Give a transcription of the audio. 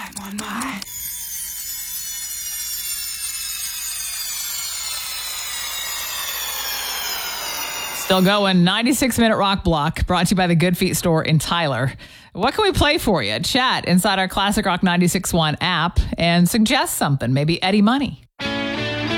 911. Still going. 96-minute rock block brought to you by the Good Feet store in Tyler. What can we play for you? Chat inside our Classic Rock 96.1 app and suggest something. Maybe Eddie Money.